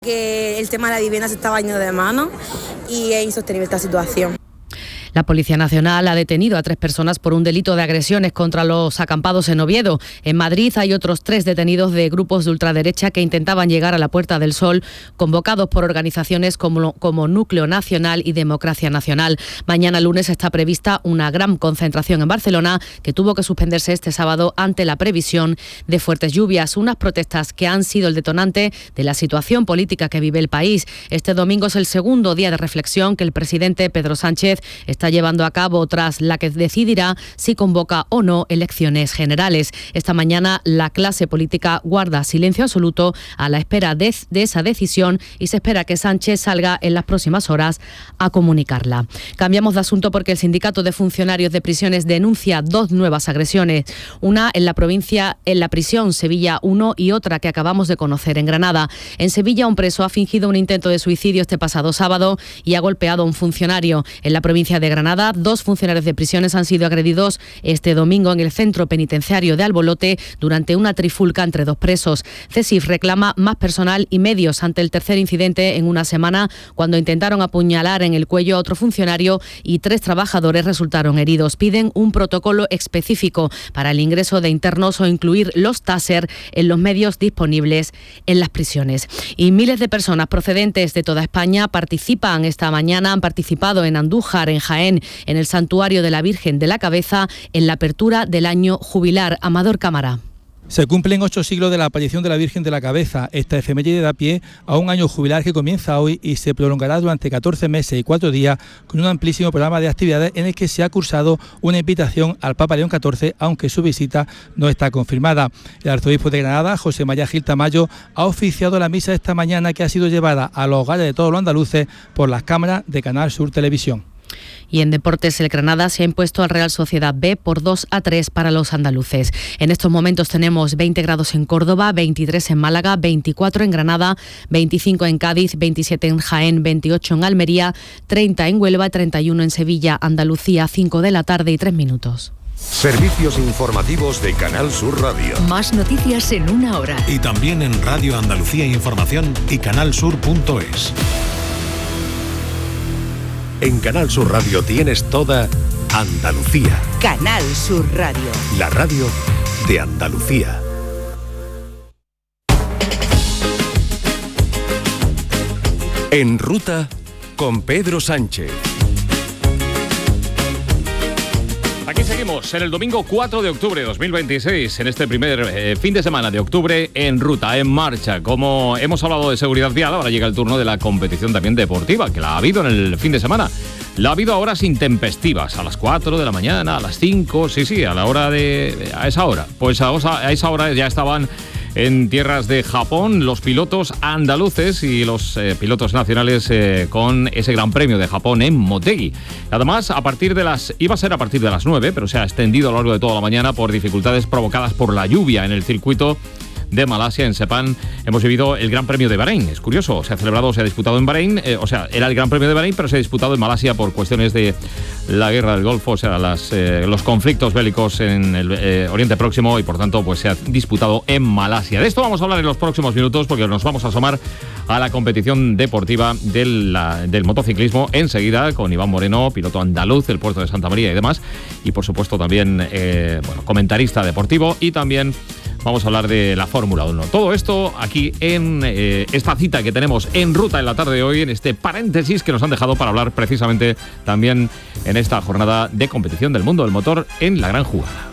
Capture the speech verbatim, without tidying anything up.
Que el tema de la vivienda se está yendo de mano y es insostenible esta situación. La Policía Nacional ha detenido a tres personas por un delito de agresiones contra los acampados en Oviedo. En Madrid hay otros tres detenidos de grupos de ultraderecha que intentaban llegar a la Puerta del Sol, convocados por organizaciones como, como Núcleo Nacional y Democracia Nacional. Mañana lunes está prevista una gran concentración en Barcelona que tuvo que suspenderse este sábado ante la previsión de fuertes lluvias. Unas protestas que han sido el detonante de la situación política que vive el país. Este domingo es el segundo día de reflexión que el presidente Pedro Sánchez está llevando a cabo, tras la que decidirá si convoca o no elecciones generales. Esta mañana la clase política guarda silencio absoluto a la espera de, de esa decisión y se espera que Sánchez salga en las próximas horas a comunicarla. Cambiamos de asunto porque el Sindicato de Funcionarios de Prisiones denuncia dos nuevas agresiones, una en la provincia, en la prisión Sevilla uno y otra que acabamos de conocer en Granada. En Sevilla, un preso ha fingido un intento de suicidio este pasado sábado y ha golpeado a un funcionario. En la provincia de Granada, dos funcionarios de prisiones han sido agredidos este domingo en el centro penitenciario de Albolote durante una trifulca entre dos presos. CESIF reclama más personal y medios ante el tercer incidente en una semana, cuando intentaron apuñalar en el cuello a otro funcionario y tres trabajadores resultaron heridos. Piden un protocolo específico para el ingreso de internos o incluir los taser en los medios disponibles en las prisiones. Y miles de personas procedentes de toda España participan esta mañana, han participado en Andújar, en Jaén, en el Santuario de la Virgen de la Cabeza, en la apertura del año jubilar. Amador Cámara. Se cumplen ocho siglos de la aparición de la Virgen de la Cabeza. Esta efeméride da pie a un año jubilar que comienza hoy y se prolongará durante catorce meses y cuatro días con un amplísimo programa de actividades en el que se ha cursado una invitación al Papa León catorce, aunque su visita no está confirmada. El arzobispo de Granada, José María Gil Tamayo, ha oficiado la misa esta mañana, que ha sido llevada a los hogares de todos los andaluces por las cámaras de Canal Sur Televisión. Y en deportes, el Granada se ha impuesto al Real Sociedad B por dos a tres para los andaluces. En estos momentos tenemos veinte grados en Córdoba, veintitrés en Málaga, veinticuatro en Granada, veinticinco en Cádiz, veintisiete en Jaén, veintiocho en Almería, treinta en Huelva, treinta y uno en Sevilla. Andalucía, cinco de la tarde y tres minutos. Servicios informativos de Canal Sur Radio. Más noticias en una hora. Y también en Radio Andalucía Información y canalsur punto es. En Canal Sur Radio tienes toda Andalucía. Canal Sur Radio. La radio de Andalucía. En ruta con Pedro Sánchez. Aquí seguimos en el domingo cuatro de octubre de dos mil veintiséis, en este primer eh, fin de semana de octubre, en ruta, en marcha. Como hemos hablado de seguridad vial, ahora llega el turno de la competición también deportiva, que la ha habido en el fin de semana. La ha habido a horas intempestivas, a las cuatro de la mañana, a las cinco, sí, sí, a la hora de... a esa hora. Pues a, a esa hora ya estaban en tierras de Japón los pilotos andaluces y los eh, pilotos nacionales eh, con ese Gran Premio de Japón en Motegi. Además, a partir de las iba a ser a partir de las nueve, pero se ha extendido a lo largo de toda la mañana por dificultades provocadas por la lluvia en el circuito de Malasia, en Sepang. Hemos vivido el Gran Premio de Bahrein. Es curioso, se ha celebrado, se ha disputado en Bahrein, eh, o sea, era el Gran Premio de Bahrein, pero se ha disputado en Malasia por cuestiones de la guerra del Golfo, o sea, las, eh, los conflictos bélicos en el eh, Oriente Próximo, y por tanto pues se ha disputado en Malasia. De esto vamos a hablar en los próximos minutos, porque nos vamos a asomar a la competición deportiva del, la, del motociclismo enseguida con Iván Moreno, piloto andaluz del Puerto de Santa María y demás, y por supuesto también eh, bueno, comentarista deportivo, y también vamos a hablar de la Fórmula uno. Todo esto aquí en eh, esta cita que tenemos en ruta en la tarde de hoy, en este paréntesis que nos han dejado para hablar precisamente también en esta jornada de competición del mundo del motor en la gran jugada.